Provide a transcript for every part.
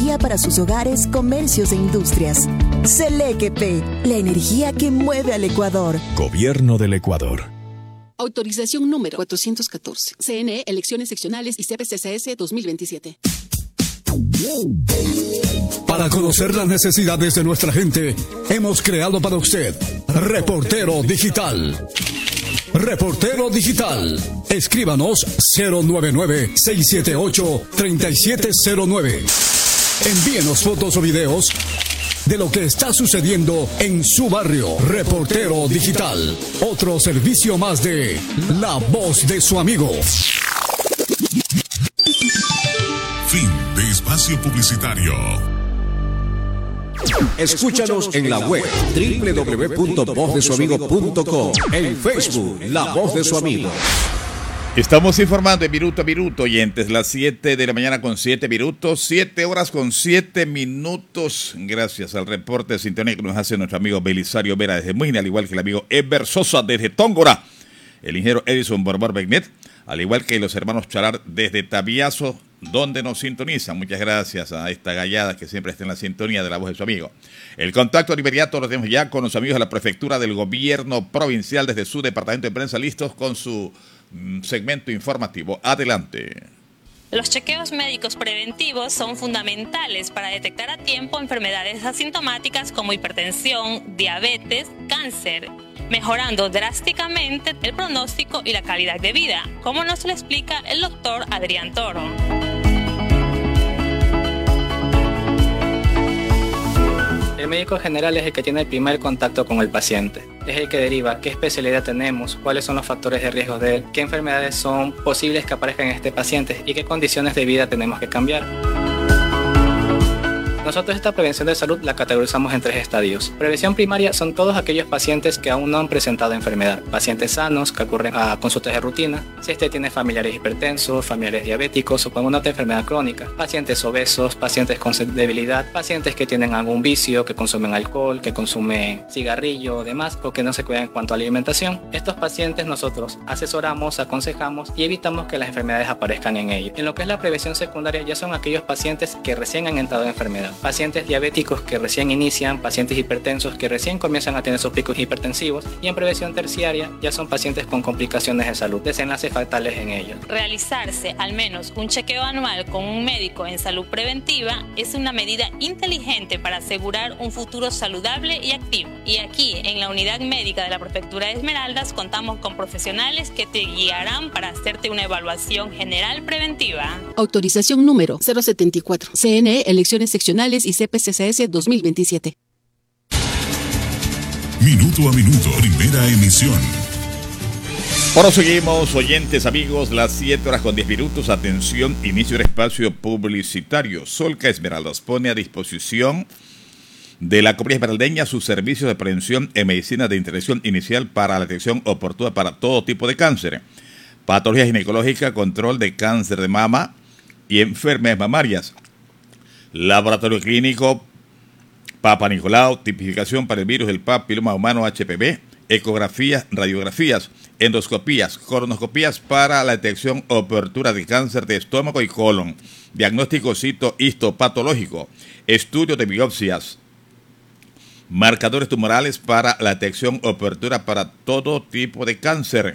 energía para sus hogares, comercios e industrias. Selequep, la energía que mueve al Ecuador. Gobierno del Ecuador. Autorización número 414. CNE, elecciones seccionales y CPCCS 2027. Para conocer las necesidades de nuestra gente, hemos creado para usted Reportero Digital. Reportero Digital. Escríbanos 099-678-3709. Envíenos fotos o videos de lo que está sucediendo en su barrio. Reportero Digital. Otro servicio más de La Voz de su amigo. Fin de espacio publicitario. Escúchanos en la web www.vozdesuamigo.com, en Facebook La Voz de su Amigo. Estamos informando en minuto a minuto, oyentes, las 7 de la mañana con 7 minutos, 7 horas con 7 minutos, gracias al reporte de sintonía que nos hace nuestro amigo Belisario Vera desde Muina, al igual que el amigo Eber Sosa desde Tóngora, el ingeniero Edison Borbor Begnet, al igual que los hermanos Charar desde Tabiazo, donde nos sintonizan. Muchas gracias a esta gallada que siempre está en la sintonía de La Voz de su Amigo. El contacto de inmediato lo tenemos ya con los amigos de la Prefectura del Gobierno Provincial desde su departamento de prensa, listos con su segmento informativo. Adelante. Los chequeos médicos preventivos son fundamentales para detectar a tiempo enfermedades asintomáticas como hipertensión, diabetes, cáncer, mejorando drásticamente el pronóstico y la calidad de vida, como nos lo explica el doctor Adrián Toro. El médico general es el que tiene el primer contacto con el paciente. Es el que deriva qué especialidad tenemos, cuáles son los factores de riesgo de él, qué enfermedades son posibles que aparezcan en este paciente y qué condiciones de vida tenemos que cambiar. Nosotros esta prevención de salud la categorizamos en 3 estadios. Prevención primaria son todos aquellos pacientes que aún no han presentado enfermedad. Pacientes sanos que acurren a consultas de rutina. Si este tiene familiares hipertensos, familiares diabéticos o con alguna otra enfermedad crónica. Pacientes obesos, pacientes con debilidad, pacientes que tienen algún vicio, que consumen alcohol, que consumen cigarrillo o demás, o que no se cuidan en cuanto a alimentación. Estos pacientes nosotros asesoramos, aconsejamos y evitamos que las enfermedades aparezcan en ellos. En lo que es la prevención secundaria ya son aquellos pacientes que recién han entrado en enfermedad. Pacientes diabéticos que recién inician, pacientes hipertensos que recién comienzan a tener sus picos hipertensivos, y en prevención terciaria ya son pacientes con complicaciones de salud, desenlaces fatales en ellos. Realizarse al menos un chequeo anual con un médico en salud preventiva es una medida inteligente para asegurar un futuro saludable y activo. Y aquí, en la unidad médica de la Prefectura de Esmeraldas, contamos con profesionales que te guiarán para hacerte una evaluación general preventiva. Autorización número 074. CNE, elecciones seccionales y CPCCS 2027. Minuto a minuto, primera emisión. Proseguimos, oyentes, amigos, las 7 horas con 10 minutos. Atención, inicio del espacio publicitario. Solca Esmeraldas pone a disposición de la comunidad esmeraldeña sus servicios de prevención en medicina de intervención inicial para la detección oportuna para todo tipo de cáncer, patología ginecológica, control de cáncer de mama y enfermedades mamarias. Laboratorio clínico Papa Nicolau, tipificación para el virus del papiloma humano HPV, ecografías, radiografías, endoscopías, colonoscopías para la detección oportuna de cáncer de estómago y colon, diagnóstico histopatológico, estudio de biopsias, marcadores tumorales para la detección oportuna para todo tipo de cáncer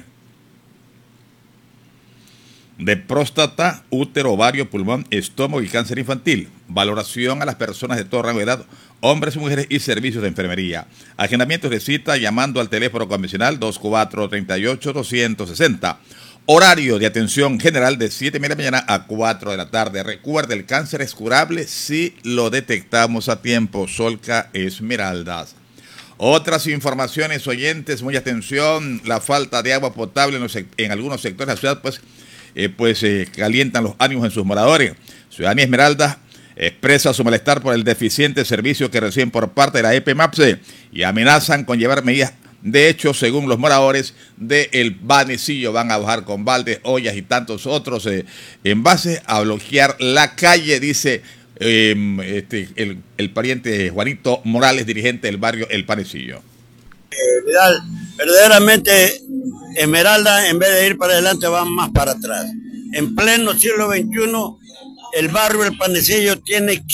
de próstata, útero, ovario, pulmón, estómago y cáncer infantil. Valoración a las personas de todo rango de edad, hombres y mujeres, y servicios de enfermería. Agendamientos de cita llamando al teléfono convencional 2438-260. Horario de atención general de 7 de la mañana a 4 de la tarde. Recuerde, el cáncer es curable si lo detectamos a tiempo. Solca Esmeraldas. Otras informaciones, oyentes, mucha atención. La falta de agua potable en algunos sectores de la ciudad, calientan los ánimos en sus moradores. Ciudadanía Esmeralda expresa su malestar por el deficiente servicio que reciben por parte de la EPMAPSE y amenazan con llevar medidas. De hecho, según los moradores del Banecillo, van a bajar con baldes, ollas y tantos otros en base a bloquear la calle, dice el pariente Juanito Morales, dirigente del barrio El Panecillo. Vidal, verdaderamente Esmeralda, en vez de ir para adelante, va más para atrás. En pleno siglo XXI, el barrio El Panecillo tiene